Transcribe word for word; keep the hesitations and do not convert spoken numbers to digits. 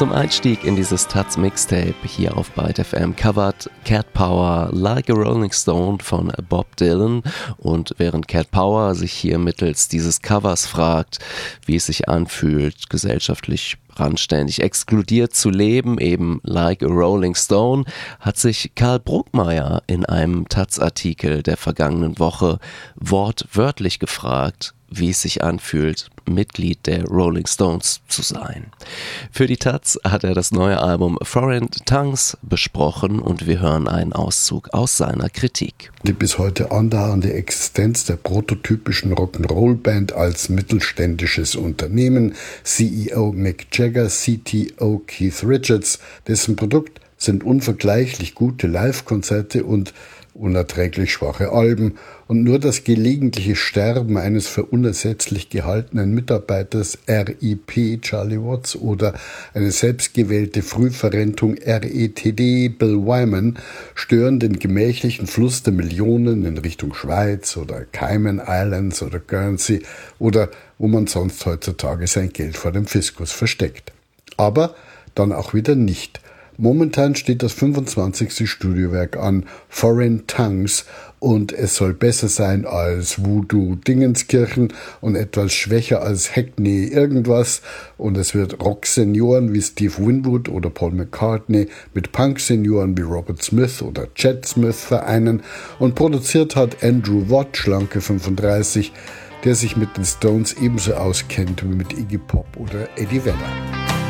Zum Einstieg in dieses Taz-Mixtape hier auf Byte F M covert Cat Power Like a Rolling Stone von Bob Dylan, und während Cat Power sich hier mittels dieses Covers fragt, wie es sich anfühlt, gesellschaftlich randständig exkludiert zu leben, eben like a Rolling Stone, hat sich Karl Bruckmeier in einem Taz-Artikel der vergangenen Woche wortwörtlich gefragt, wie es sich anfühlt, Mitglied der Rolling Stones zu sein. Für die Taz hat er das neue Album Foreign Tongues besprochen und wir hören einen Auszug aus seiner Kritik. Die bis heute andauernde Existenz der prototypischen Rock'n'Roll-Band als mittelständisches Unternehmen, C E O Mick Jagger, C T O Keith Richards, dessen Produkt sind unvergleichlich gute Live-Konzerte und unerträglich schwache Alben, und nur das gelegentliche Sterben eines für unersetzlich gehaltenen Mitarbeiters R I P Charlie Watts oder eine selbstgewählte Frühverrentung R E T D Bill Wyman stören den gemächlichen Fluss der Millionen in Richtung Schweiz oder Cayman Islands oder Guernsey oder wo man sonst heutzutage sein Geld vor dem Fiskus versteckt. Aber dann auch wieder nicht. Momentan steht das fünfundzwanzigste Studiowerk an, Foreign Tongues, und es soll besser sein als Voodoo Dingenskirchen und etwas schwächer als Hackney irgendwas, und es wird Rock-Senioren wie Steve Winwood oder Paul McCartney mit Punk-Senioren wie Robert Smith oder Chet Smith vereinen, und produziert hat Andrew Watt, schlanke fünfunddreißig, der sich mit den Stones ebenso auskennt wie mit Iggy Pop oder Eddie Vedder.